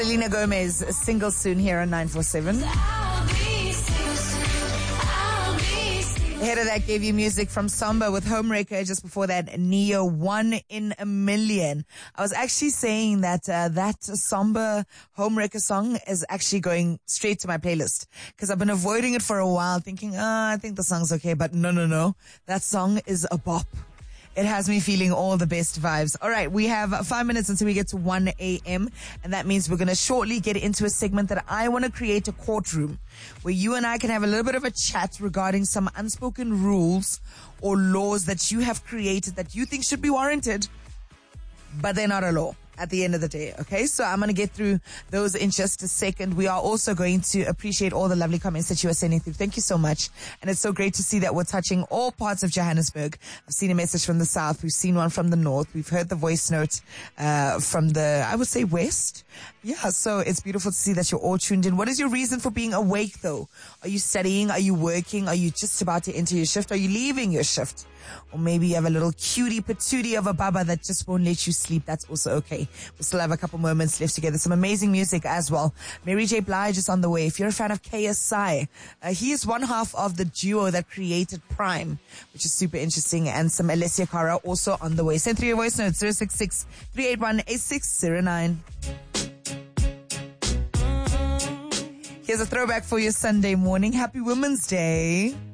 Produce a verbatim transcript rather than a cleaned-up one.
Selena Gomez, single soon here on nine four seven. Ahead of that, gave you music from Samba with Homewrecker. Just before that, Neo, One in a Million. I was actually saying that uh, that Samba Homewrecker song is actually going straight to my playlist because I've been avoiding it for a while, thinking, oh, I think the song's okay, but no, no, no. That song is a bop. It has me feeling all the best vibes. All right, we have five minutes until we get to one a.m. And that means we're going to shortly get into a segment that I want to create a courtroom where you and I can have a little bit of a chat regarding some unspoken rules or laws that you have created that you think should be warranted, but they're not a law at the end of the day. Okay, so I'm going to get through those in just a second. We are also going to appreciate all the lovely comments that you are sending through. Thank you so much. And it's so great to see that we're touching all parts of Johannesburg. I've seen a message from the south. We've seen one from the north. We've heard the voice note uh, from the, I would say, west. Yeah, so it's beautiful to see that you're all tuned in. What is your reason for being awake, though? Are you studying? Are you working? Are you just about to enter your shift? Are you leaving your shift? Or maybe you have a little cutie patootie of a baba that just won't let you sleep. That's also okay. We still have a couple moments left together. Some amazing music as well. Mary J. Blige is on the way. If you're a fan of K S I, uh, he is one half of the duo that created Prime, which is super interesting. And some Alessia Cara also on the way. Send through your voice notes, zero six six, three eight one, eight six zero nine. Here's a throwback for your Sunday morning. Happy Women's Day.